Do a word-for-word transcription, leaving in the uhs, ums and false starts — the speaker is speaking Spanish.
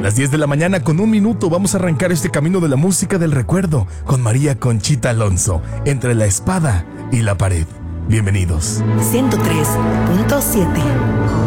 las diez de la mañana con un minuto vamos a arrancar este camino de la música del recuerdo con María Conchita Alonso, entre la espada y la pared. Bienvenidos. ciento tres punto siete